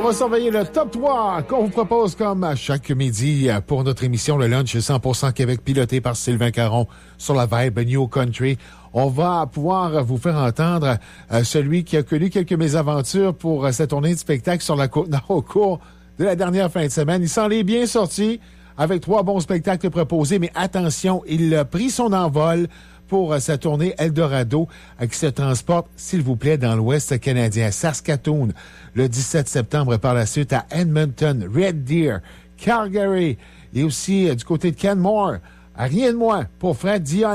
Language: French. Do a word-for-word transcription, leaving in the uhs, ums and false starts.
va surveiller le top trois qu'on vous propose comme à chaque midi pour notre émission Le Lunch cent pour cent Québec, piloté par Sylvain Caron sur la Vibe New Country. On va pouvoir vous faire entendre euh, celui qui a connu quelques mésaventures pour euh, sa tournée de spectacle sur la Côte-Nord au cours de la dernière fin de semaine. Il s'en est bien sorti avec trois bons spectacles proposés, mais attention, il a pris son envol pour euh, sa tournée Eldorado euh, qui se transporte, s'il vous plaît, dans l'Ouest canadien, Saskatoon, le dix-sept septembre, par la suite à Edmonton, Red Deer, Calgary et aussi euh, du côté de Canmore. À rien de moins pour Fred Dion.